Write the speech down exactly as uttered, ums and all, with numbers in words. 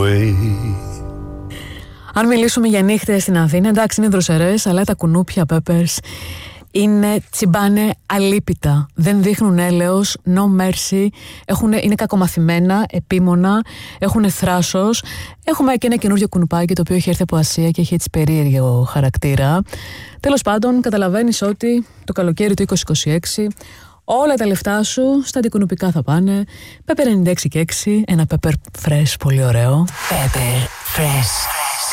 away. Αν μιλήσουμε για νύχτες στην Αθήνα, εντάξει είναι δροσερές, αλλά τα κουνούπια Peppers είναι, τσιμπάνε αλίπητα. Δεν δείχνουν έλεος, no mercy. Έχουν, είναι κακομαθημένα, επίμονα, έχουν θράσος. Έχουμε και ένα καινούργιο κουνουπάκι το οποίο έχει έρθει από Ασία και έχει έτσι περίεργο χαρακτήρα. Τέλος πάντων, καταλαβαίνεις ότι το καλοκαίρι του είκοσι είκοσι έξι όλα τα λεφτά σου στα αντικουνουπικά θα πάνε. Pepper ενενήντα έξι και έξι, ένα Pepper Fresh πολύ ωραίο. Pepper Fresh.